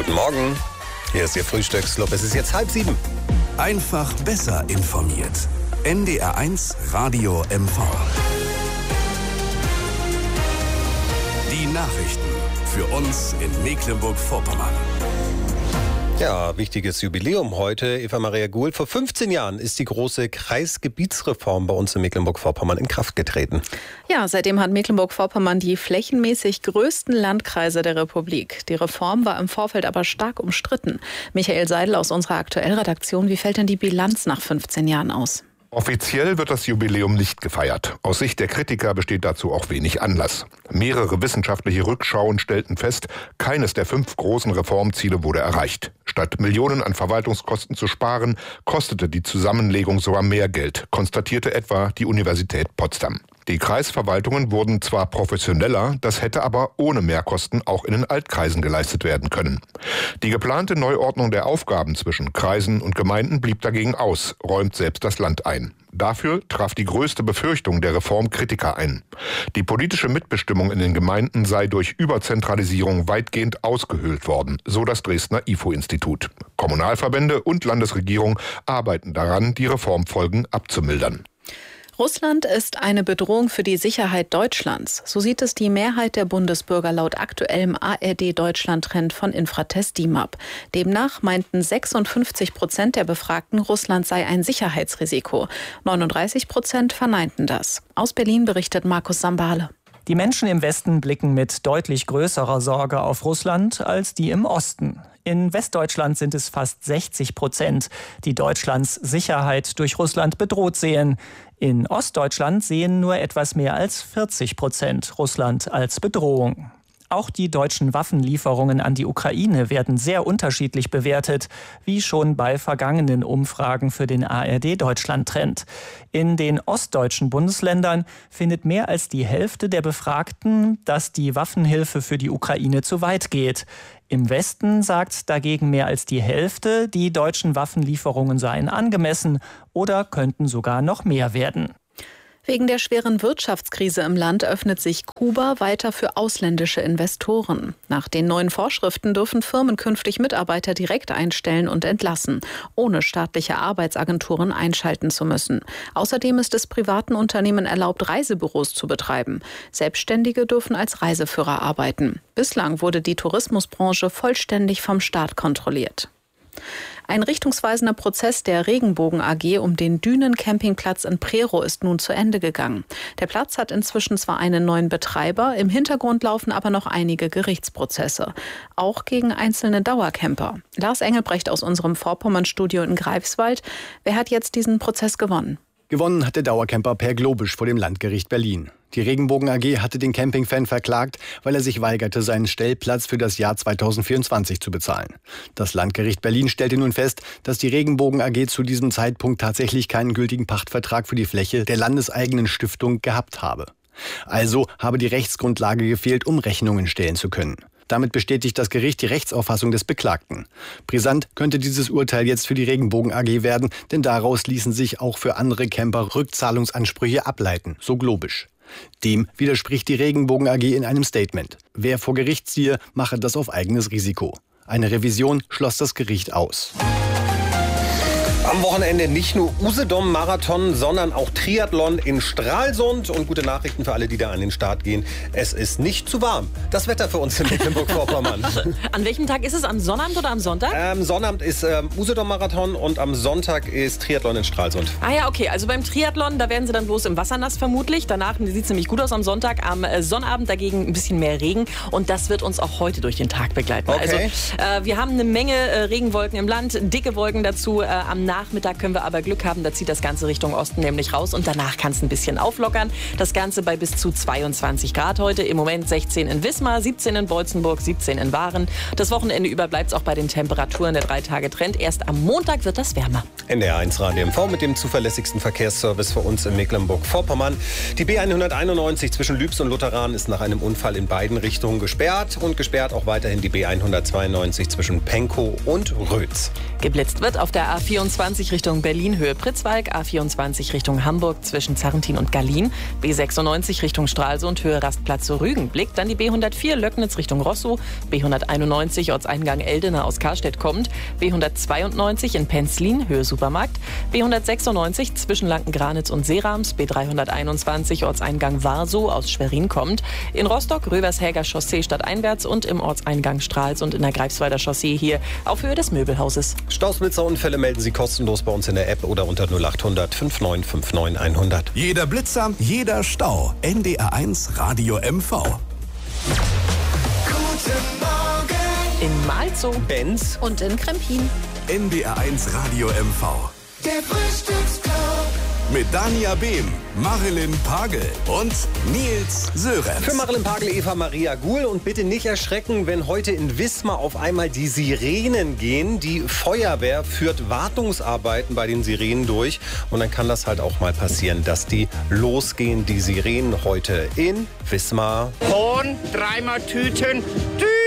Guten Morgen, hier ist Ihr Frühstücksclub. Es ist jetzt 6:30. Einfach besser informiert. NDR1 Radio MV. Die Nachrichten für uns in Mecklenburg-Vorpommern. Ja, wichtiges Jubiläum heute. Eva Maria Guhl, vor 15 Jahren ist die große Kreisgebietsreform bei uns in Mecklenburg-Vorpommern in Kraft getreten. Ja, seitdem hat Mecklenburg-Vorpommern die flächenmäßig größten Landkreise der Republik. Die Reform war im Vorfeld aber stark umstritten. Michael Seidel aus unserer Aktuellredaktion, wie fällt denn die Bilanz nach 15 Jahren aus? Offiziell wird das Jubiläum nicht gefeiert. Aus Sicht der Kritiker besteht dazu auch wenig Anlass. Mehrere wissenschaftliche Rückschauen stellten fest, keines der 5 großen Reformziele wurde erreicht. Statt Millionen an Verwaltungskosten zu sparen, kostete die Zusammenlegung sogar mehr Geld, konstatierte etwa die Universität Potsdam. Die Kreisverwaltungen wurden zwar professioneller, das hätte aber ohne Mehrkosten auch in den Altkreisen geleistet werden können. Die geplante Neuordnung der Aufgaben zwischen Kreisen und Gemeinden blieb dagegen aus, räumt selbst das Land ein. Dafür traf die größte Befürchtung der Reform Kritiker ein. Die politische Mitbestimmung in den Gemeinden sei durch Überzentralisierung weitgehend ausgehöhlt worden, so das Dresdner IFO-Institut. Kommunalverbände und Landesregierung arbeiten daran, die Reformfolgen abzumildern. Russland ist eine Bedrohung für die Sicherheit Deutschlands. So sieht es die Mehrheit der Bundesbürger laut aktuellem ARD-Deutschland-Trend von Infratest DIMAP. Demnach meinten 56% der Befragten, Russland sei ein Sicherheitsrisiko. 39% verneinten das. Aus Berlin berichtet Markus Sambale. Die Menschen im Westen blicken mit deutlich größerer Sorge auf Russland als die im Osten. In Westdeutschland sind es fast 60%, die Deutschlands Sicherheit durch Russland bedroht sehen. In Ostdeutschland sehen nur etwas mehr als 40% Russland als Bedrohung. Auch die deutschen Waffenlieferungen an die Ukraine werden sehr unterschiedlich bewertet, wie schon bei vergangenen Umfragen für den ARD-Deutschland-Trend. In den ostdeutschen Bundesländern findet mehr als die Hälfte der Befragten, dass die Waffenhilfe für die Ukraine zu weit geht. Im Westen sagt dagegen mehr als die Hälfte, die deutschen Waffenlieferungen seien angemessen oder könnten sogar noch mehr werden. Wegen der schweren Wirtschaftskrise im Land öffnet sich Kuba weiter für ausländische Investoren. Nach den neuen Vorschriften dürfen Firmen künftig Mitarbeiter direkt einstellen und entlassen, ohne staatliche Arbeitsagenturen einschalten zu müssen. Außerdem ist es privaten Unternehmen erlaubt, Reisebüros zu betreiben. Selbstständige dürfen als Reiseführer arbeiten. Bislang wurde die Tourismusbranche vollständig vom Staat kontrolliert. Ein richtungsweisender Prozess der Regenbogen AG um den Dünen-Campingplatz in Prerow ist nun zu Ende gegangen. Der Platz hat inzwischen zwar einen neuen Betreiber, im Hintergrund laufen aber noch einige Gerichtsprozesse. Auch gegen einzelne Dauercamper. Lars Engelbrecht aus unserem Vorpommern-Studio in Greifswald. Wer hat jetzt diesen Prozess gewonnen? Gewonnen hat der Dauercamper Per Globisch vor dem Landgericht Berlin. Die Regenbogen AG hatte den Campingfan verklagt, weil er sich weigerte, seinen Stellplatz für das Jahr 2024 zu bezahlen. Das Landgericht Berlin stellte nun fest, dass die Regenbogen AG zu diesem Zeitpunkt tatsächlich keinen gültigen Pachtvertrag für die Fläche der landeseigenen Stiftung gehabt habe. Also habe die Rechtsgrundlage gefehlt, um Rechnungen stellen zu können. Damit bestätigt das Gericht die Rechtsauffassung des Beklagten. Brisant könnte dieses Urteil jetzt für die Regenbogen AG werden, denn daraus ließen sich auch für andere Camper Rückzahlungsansprüche ableiten, so Globisch. Dem widerspricht die Regenbogen AG in einem Statement. Wer vor Gericht ziehe, mache das auf eigenes Risiko. Eine Revision schloss das Gericht aus. Am Wochenende nicht nur Usedom-Marathon, sondern auch Triathlon in Stralsund. Und gute Nachrichten für alle, die da an den Start gehen. Es ist nicht zu warm. Das Wetter für uns in Mecklenburg-Vorpommern. An welchem Tag ist es? Am Sonnabend oder am Sonntag? Sonnabend ist Usedom-Marathon und am Sonntag ist Triathlon in Stralsund. Ah ja, okay. Also beim Triathlon, da werden sie dann bloß im Wasser nass vermutlich. Danach sieht es nämlich gut aus am Sonntag. Am Sonnabend dagegen ein bisschen mehr Regen. Und das wird uns auch heute durch den Tag begleiten. Okay. Also wir haben eine Menge Regenwolken im Land, dicke Wolken dazu. Am Nachmittag können wir aber Glück haben, da zieht das Ganze Richtung Osten nämlich raus und danach kann es ein bisschen auflockern. Das Ganze bei bis zu 22 Grad heute. Im Moment 16 in Wismar, 17 in Bolzenburg, 17 in Waren. Das Wochenende über bleibt es auch bei den Temperaturen. Der 3-Tage-Trend. Erst am Montag wird das wärmer. NDR1 Radio MV mit dem zuverlässigsten Verkehrsservice für uns in Mecklenburg-Vorpommern. Die B191 zwischen Lübs und Lutheran ist nach einem Unfall in beiden Richtungen gesperrt. Und gesperrt auch weiterhin die B192 zwischen Penkow und Rötz. Geblitzt wird auf der A24 A22 Richtung Berlin, Höhe Pritzwalk, A24 Richtung Hamburg zwischen Zarrentin und Gallien, B96 Richtung Stralsund, Höhe Rastplatz Rügenblick, dann die B104 Löcknitz Richtung Roßow, B191 Ortseingang Eldena aus Karstedt kommt, B192 in Penzlin, Höhe Supermarkt, B196 zwischen Lanken-Granitz und Seerams, B321 Ortseingang Warsow aus Schwerin kommt, in Rostock Rövershäger Chaussee stadteinwärts und im Ortseingang Stralsund in der Greifswalder Chaussee hier auf Höhe des Möbelhauses. Stausblitzerunfälle melden Sie kostenlos bei uns in der App oder unter 0800 5959 100. Jeder Blitzer, jeder Stau. NDR1 Radio MV. In Malzow, Benz Und in Krempin. NDR1 Radio MV. Der Frühstücksclub. Mit Dania Behm, Marilyn Pagel und Nils Sörenz. für Marilyn Pagel, Eva Maria Guhl. Und bitte nicht erschrecken, wenn heute in Wismar auf einmal die Sirenen gehen. Die Feuerwehr führt Wartungsarbeiten bei den Sirenen durch. Und dann kann das halt auch mal passieren, dass die losgehen, die Sirenen heute in Wismar. Horn, dreimal Tüten, Tüten.